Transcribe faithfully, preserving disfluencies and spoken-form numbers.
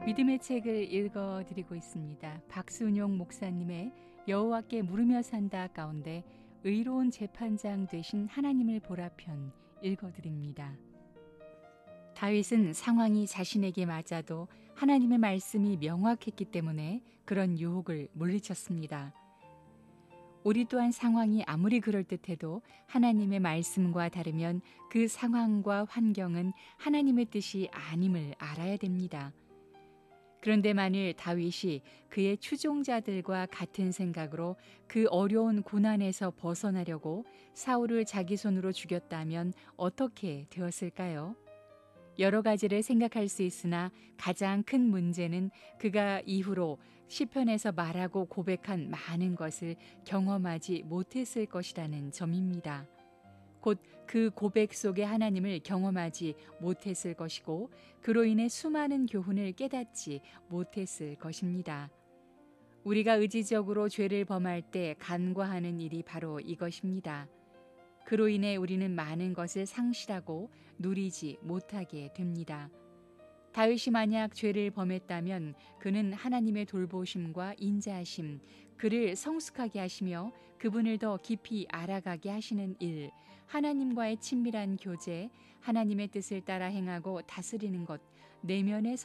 믿음의 책을 읽어드리고 있습니다. 박순용 목사님의 여호와께 물으며 산다 가운데 의로운 재판장 되신 하나님을 보라 편 읽어드립니다. 다윗은 상황이 자신에게 맞아도 하나님의 말씀이 명확했기 때문에 그런 유혹을 물리쳤습니다. 우리 또한 상황이 아무리 그럴듯해도 하나님의 말씀과 다르면 그 상황과 환경은 하나님의 뜻이 아님을 알아야 됩니다. 그런데 만일 다윗이 그의 추종자들과 같은 생각으로 그 어려운 고난에서 벗어나려고 사울을 자기 손으로 죽였다면 어떻게 되었을까요? 여러 가지를 생각할 수 있으나 가장 큰 문제는 그가 이후로 시편에서 말하고 고백한 많은 것을 경험하지 못했을 것이라는 점입니다. 곧 그 고백 속에 하나님을 경험하지 못했을 것이고 그로 인해 수많은 교훈을 깨닫지 못했을 것입니다. 우리가 의지적으로 죄를 범할 때 간과하는 일이 바로 이것입니다. 그로 인해 우리는 많은 것을 상실하고 누리지 못하게 됩니다. 다윗이 만약 죄를 범했다면 그는 하나님의 돌보심과 인자하심, 그를 성숙하게 하시며 그분을 더 깊이 알아가게 하시는 일, 하나님과의 친밀한 교제, 하나님의 뜻을 따라 행하고 다스리는 것, 내면의